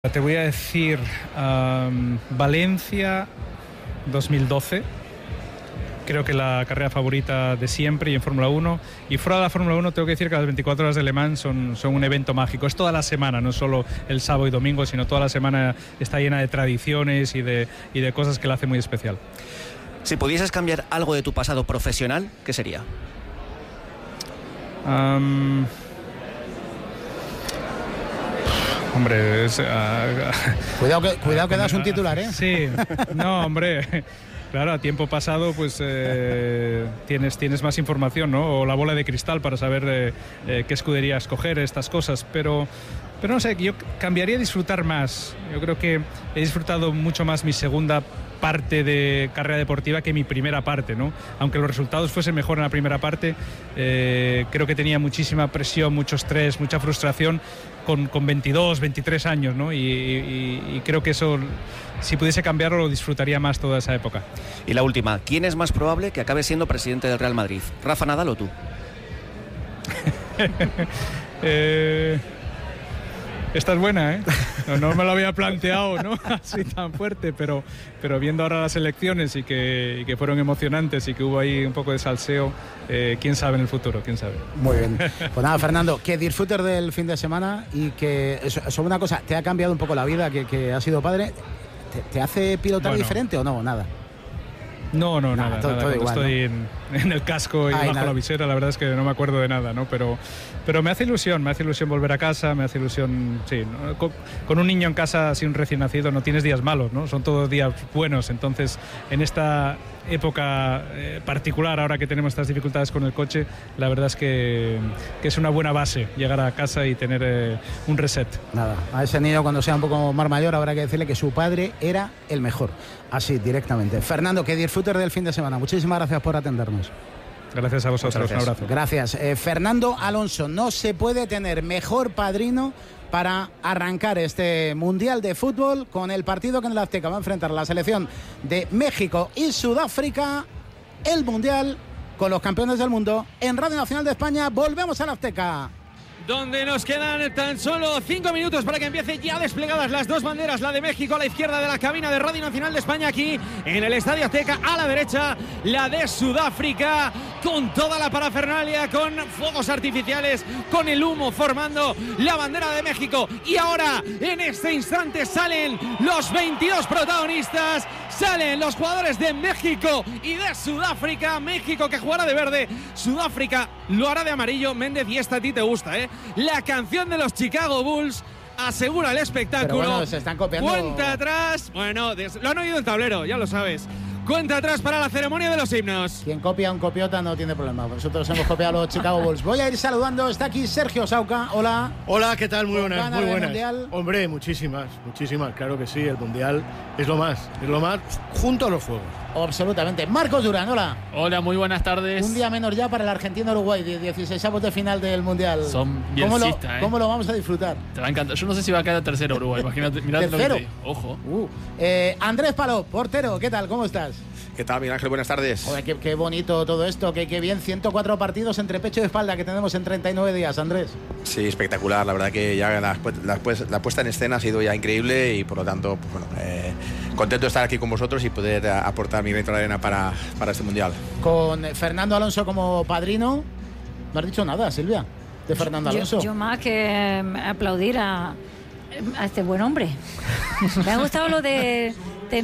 Te voy a decir Valencia 2012. Creo que la carrera favorita de siempre y en Fórmula 1. Y fuera de la Fórmula 1 tengo que decir que las 24 horas de Le Mans son un evento mágico. Es toda la semana, no solo el sábado y domingo, sino toda la semana está llena de tradiciones y de cosas que la hace muy especial. Si pudieses cambiar algo de tu pasado profesional, ¿qué sería? Hombre, cuidado que das un titular, ¿eh? Sí, no, hombre. Claro, a tiempo pasado pues tienes más información, ¿no? O la bola de cristal para saber qué escudería escoger, estas cosas. Pero no sé, yo cambiaría disfrutar más. Yo creo que he disfrutado mucho más mi segunda parte de carrera deportiva que mi primera parte, ¿no? Aunque los resultados fuesen mejor en la primera parte, creo que tenía muchísima presión, mucho estrés, mucha frustración con 22, 23 años, ¿no? Y creo que eso, si pudiese cambiarlo, lo disfrutaría más toda esa época. Y la última, ¿quién es más probable que acabe siendo presidente del Real Madrid? ¿Rafa Nadal o tú? Esta es buena, ¿eh? No me lo había planteado, ¿no? Así tan fuerte, pero viendo ahora las elecciones y que fueron emocionantes y que hubo ahí un poco de salseo, quién sabe en el futuro, quién sabe. Muy bien. Pues nada, Fernando, que disfrutes del fin de semana y que, sobre una cosa, ¿te ha cambiado un poco la vida que has sido padre? ¿Te hace pilotar diferente o no? Nada. No, nada. Todo Cuando igual, estoy en el casco y bajo la visera, la verdad es que no me acuerdo de nada, ¿no? Pero me hace ilusión volver a casa, me hace ilusión, sí, ¿no? Con un niño en casa, así un recién nacido, no tienes días malos, ¿no? Son todos días buenos. Entonces, en esta época particular, ahora que tenemos estas dificultades con el coche, la verdad es que es una buena base llegar a casa y tener un reset. Nada, a ese niño cuando sea un poco más mayor habrá que decirle que su padre era el mejor, así directamente. Fernando, que disfrutes del fin de semana. Muchísimas gracias por atendernos. Gracias a vosotros, un abrazo. Gracias. Fernando Alonso, no se puede tener mejor padrino para arrancar este Mundial de Fútbol con el partido que en el Azteca va a enfrentar la selección de México y Sudáfrica, el Mundial con los campeones del mundo. En Radio Nacional de España volvemos al Azteca, donde nos quedan tan solo 5 minutos para que empiece ya desplegadas las dos banderas, la de México a la izquierda de la cabina de Radio Nacional de España, aquí en el Estadio Azteca, a la derecha la de Sudáfrica, con toda la parafernalia, con fuegos artificiales, con el humo formando la bandera de México. Y ahora, en este instante, salen los 22 protagonistas, salen los jugadores de México y de Sudáfrica. México que jugará de verde, Sudáfrica lo hará de amarillo. Méndez, y esta a ti te gusta, ¿eh? La canción de los Chicago Bulls asegura el espectáculo. Pero bueno, se están copiando. Cuenta atrás. Bueno, lo han oído en tablero, ya lo sabes. Cuenta atrás para la ceremonia de los himnos. Quien copia un copiota no tiene problema. Nosotros hemos copiado a los Chicago Bulls. Voy a ir saludando. Está aquí Sergio Sauca. Hola. Hola, ¿qué tal? Muy buenas. Muy buenas. Mundial? Hombre, muchísimas. Claro que sí. El Mundial es lo más junto a los fuegos. Absolutamente. Marcos Durán, hola. Hola, muy buenas tardes. Un día menos ya para el Argentina-Uruguay, 16avos de final del Mundial. Son bielcistas, ¿Cómo lo vamos a disfrutar? Te va a encantar. Yo no sé si va a quedar tercero Uruguay. Imagínate, mirad lo que te digo. Ojo. Andrés Palop, portero, ¿qué tal? ¿Cómo estás? ¿Qué tal, Miguel Ángel? Buenas tardes. Joder, qué bonito todo esto, qué bien. 104 partidos entre pecho y espalda que tenemos en 39 días, Andrés. Sí, espectacular. La verdad que ya la puesta en escena ha sido ya increíble y por lo tanto, pues bueno, contento de estar aquí con vosotros y poder aportar mi granito de arena para este Mundial. Con Fernando Alonso como padrino, no has dicho nada, Silvia, de Fernando Alonso. Yo más que aplaudir a este buen hombre. Me ha gustado lo de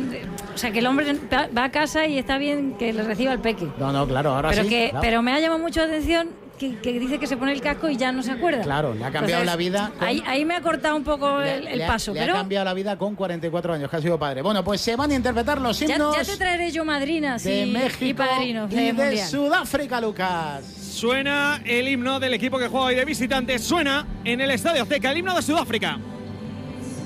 o sea, que el hombre va a casa y está bien que le reciba el peque. No, claro, ahora pero sí. Pero me ha llamado mucho la atención que dice que se pone el casco y ya no se acuerda. Claro, le ha cambiado la vida. Ahí me ha cortado un poco el paso. Le ha cambiado la vida con 44 años, que ha sido padre. Bueno, pues se van a interpretar los himnos. Ya te traeré yo madrinas de México y padrinos y de Sudáfrica, Lucas. Suena el himno del equipo que juega hoy de visitante. Suena en el Estadio Azteca el himno de Sudáfrica.